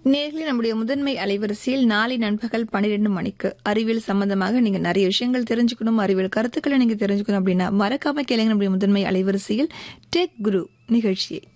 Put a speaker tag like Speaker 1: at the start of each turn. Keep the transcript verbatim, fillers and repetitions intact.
Speaker 1: நேர்களே, நம்முடைய முதன்மை அலைவரிசையில் நாளை நண்பகல் பன்னிரண்டு மணிக்கு அறிவியல் சம்பந்தமாக நீங்க நிறைய விஷயங்கள் தெரிஞ்சுக்கணும், அறிவியல் கருத்துக்களை நீங்க தெரிஞ்சுக்கணும் அப்படின்னா மறக்காம கேளுங்க நம்முடைய முதன்மை அலைவரிசையில் டெக் குரு நிகழ்ச்சியை.